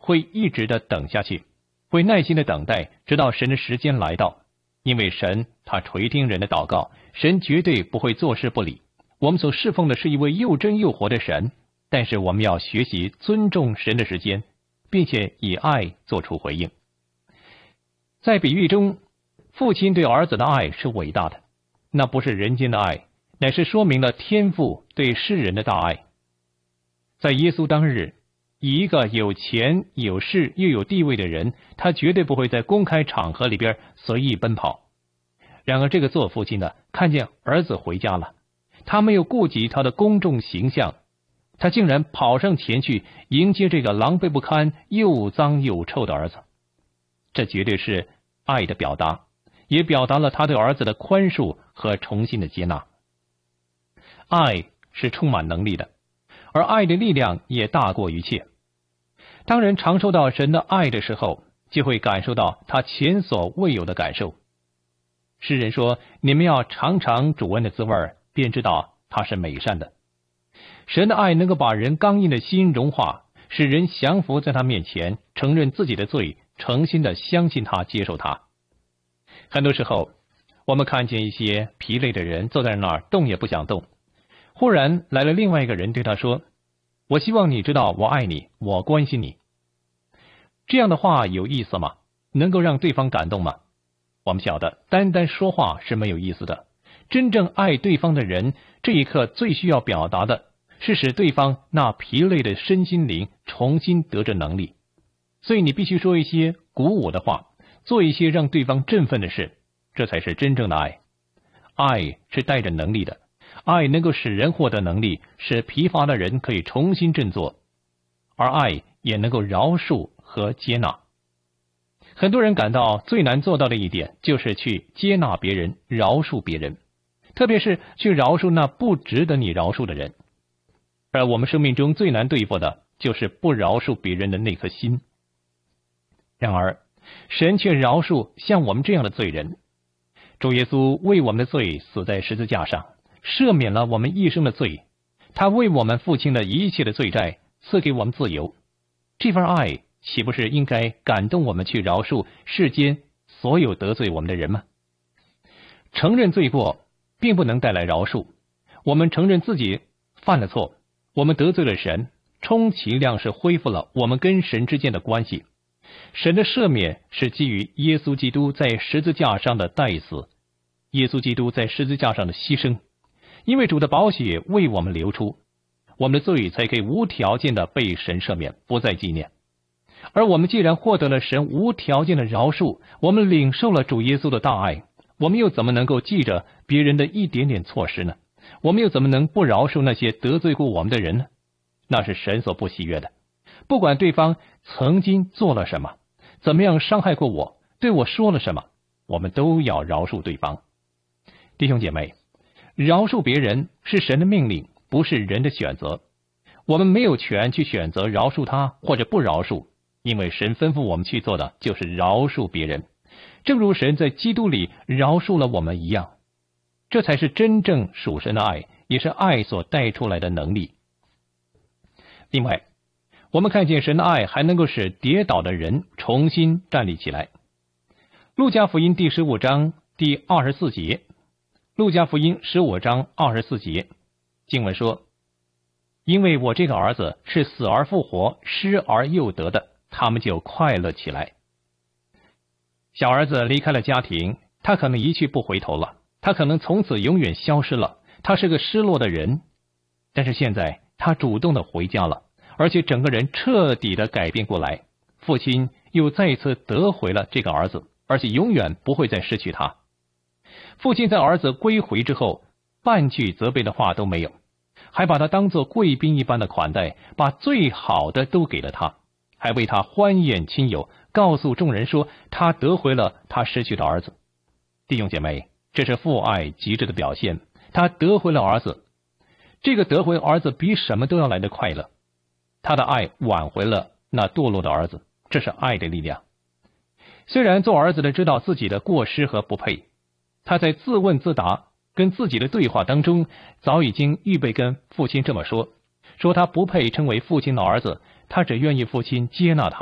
会一直的等下去，会耐心的等待，直到神的时间来到。因为神他垂听人的祷告，神绝对不会坐视不理。我们所侍奉的是一位又真又活的神，但是我们要学习尊重神的时间，并且以爱做出回应。在比喻中，父亲对儿子的爱是伟大的，那不是人间的爱，乃是说明了天父对世人的大爱。在耶稣当日，以一个有钱有势又有地位的人，他绝对不会在公开场合里边随意奔跑。然而这个做父亲的看见儿子回家了，他没有顾及他的公众形象，他竟然跑上前去迎接这个狼狈不堪又脏又臭的儿子。这绝对是爱的表达，也表达了他对儿子的宽恕和重新的接纳。爱是充满能力的，而爱的力量也大过一切。当人尝受到神的爱的时候，就会感受到他前所未有的感受。诗人说，你们要尝尝主恩的滋味，便知道他是美善的。神的爱能够把人刚硬的心融化，使人降服在他面前，承认自己的罪，诚心的相信他，接受他。很多时候我们看见一些疲累的人坐在那儿动也不想动，忽然来了另外一个人对他说，我希望你知道我爱你，我关心你。这样的话有意思吗？能够让对方感动吗？我们晓得单单说话是没有意思的，真正爱对方的人，这一刻最需要表达的是使对方那疲累的身心灵重新得着能力。所以你必须说一些鼓舞的话，做一些让对方振奋的事，这才是真正的爱。爱是带着能力的，爱能够使人获得能力，使疲乏的人可以重新振作，而爱也能够饶恕和接纳。很多人感到最难做到的一点，就是去接纳别人，饶恕别人，特别是去饶恕那不值得你饶恕的人。而我们生命中最难对付的，就是不饶恕别人的那颗心。然而神却饶恕像我们这样的罪人。主耶稣为我们的罪死在十字架上，赦免了我们一生的罪，他为我们付清了一切的罪债，赐给我们自由。这份爱岂不是应该感动我们去饶恕世间所有得罪我们的人吗？承认罪过并不能带来饶恕，我们承认自己犯了错，我们得罪了神，充其量是恢复了我们跟神之间的关系。神的赦免是基于耶稣基督在十字架上的代死，耶稣基督在十字架上的牺牲，因为主的宝血为我们流出，我们的罪才可以无条件的被神赦免，不再纪念。而我们既然获得了神无条件的饶恕，我们领受了主耶稣的大爱，我们又怎么能够记着别人的一点点错失呢？我们又怎么能不饶恕那些得罪过我们的人呢？那是神所不喜悦的。不管对方曾经做了什么，怎么样伤害过我，对我说了什么，我们都要饶恕对方。弟兄姐妹，饶恕别人是神的命令，不是人的选择。我们没有权去选择饶恕他或者不饶恕，因为神吩咐我们去做的就是饶恕别人，正如神在基督里饶恕了我们一样。这才是真正属神的爱，也是爱所带出来的能力。另外，我们看见神的爱还能够使跌倒的人重新站立起来。路加福音第15章第24节，路加福音15章24节，经文说，因为我这个儿子是死而复活，失而又得的，他们就快乐起来。小儿子离开了家庭，他可能一去不回头了，他可能从此永远消失了，他是个失落的人。但是现在他主动的回家了，而且整个人彻底的改变过来，父亲又再次得回了这个儿子，而且永远不会再失去他。父亲在儿子归回之后，半句责备的话都没有，还把他当作贵宾一般的款待，把最好的都给了他，还为他欢宴亲友，告诉众人说他得回了他失去的儿子。弟兄姐妹，这是父爱极致的表现，他得回了儿子。这个得回儿子比什么都要来的快乐，他的爱挽回了那堕落的儿子，这是爱的力量。虽然做儿子的知道自己的过失和不配，他在自问自答跟自己的对话当中，早已经预备跟父亲这么说，说他不配称为父亲的儿子，他只愿意父亲接纳他。